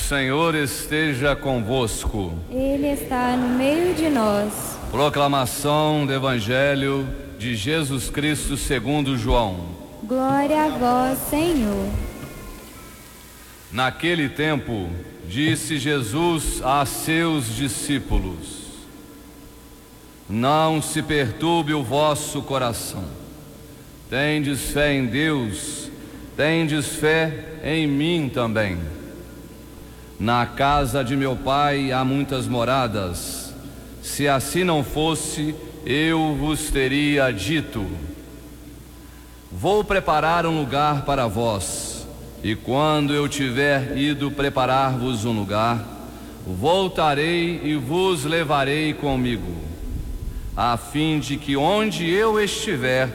Senhor esteja convosco. Ele está no meio de nós. Proclamação do Evangelho de Jesus Cristo segundo João. Glória a vós, Senhor. Naquele tempo, disse Jesus a seus discípulos: Não se perturbe o vosso coração. Tendes fé em Deus, tendes fé em mim também. Na casa de meu Pai há muitas moradas. Se assim não fosse, eu vos teria dito: Vou preparar um lugar para vós, e quando eu tiver ido preparar-vos um lugar, voltarei e vos levarei comigo, a fim de que onde eu estiver,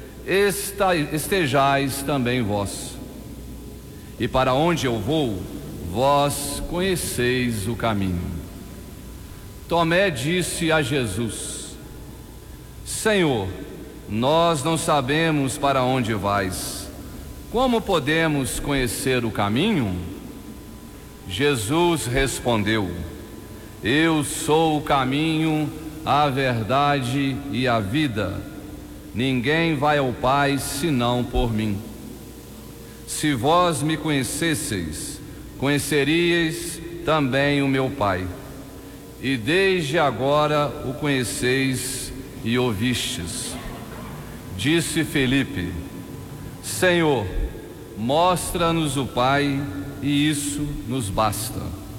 estejais também vós. E para onde eu vou, vós conheceis o caminho. Tomé disse a Jesus: Senhor, nós não sabemos para onde vais. Como podemos conhecer o caminho? Jesus respondeu: Eu sou o caminho, a verdade e a vida. Ninguém vai ao Pai senão por mim. Se vós me conhecesseis, conheceríeis também o meu Pai. E desde agora o conheceis e ouvistes. Disse Felipe: Senhor, mostra-nos o Pai, e isso nos basta.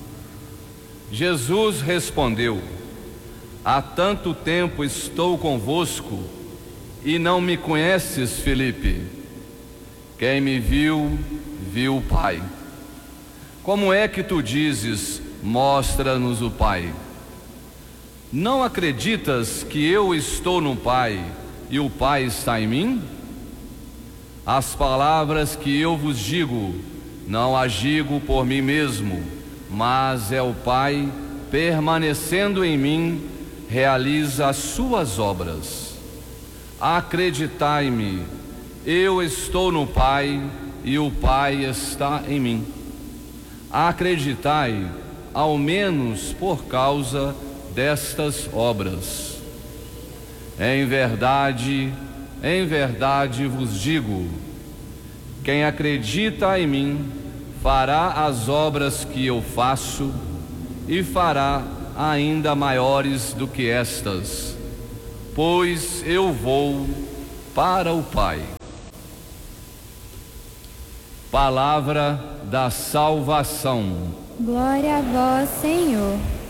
Jesus respondeu: Há tanto tempo estou convosco e não me conheces, Felipe? Quem me viu, viu o Pai. Como é que tu dizes: mostra-nos o Pai? Não acreditas que eu estou no Pai e o Pai está em mim? As palavras que eu vos digo, não as digo por mim mesmo, mas é o Pai, permanecendo em mim, realiza as suas obras. Acreditai-me, eu estou no Pai e o Pai está em mim. Acreditai, ao menos por causa destas obras. Em verdade vos digo: quem acredita em mim fará as obras que eu faço e fará ainda maiores do que estas, pois eu vou para o Pai. Palavra da salvação. Glória a vós, Senhor.